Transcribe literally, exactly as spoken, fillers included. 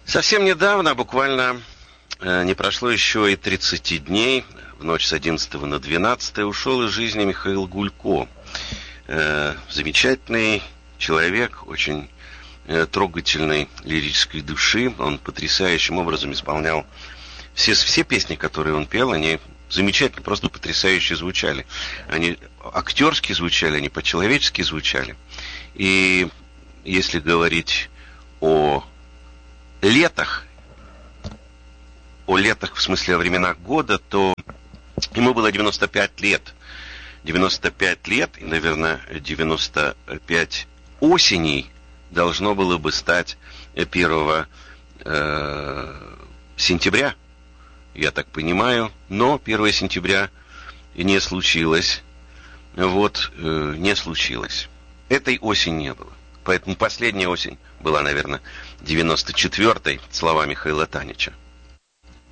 Совсем недавно, буквально э, не прошло еще и тридцати дней, в ночь с одиннадцатого на двенадцатое ушел из жизни Михаил Гулько. Э, замечательный человек, очень э, трогательной лирической души. Он потрясающим образом исполнял все, все песни, которые он пел, они замечательно, просто потрясающе звучали. Они актерски звучали, они по-человечески звучали. И если говорить о летах, о летах в смысле о временах года, то ему было девяносто пять лет. девяносто пять лет и, наверное, девяносто пять осеней должно было бы стать первого э, сентября, я так понимаю, но первого сентября не случилось. Вот, э, не случилось. Этой осени не было. Поэтому последняя осень была, наверное, девяносто четвёртой, слова Михаила Танича.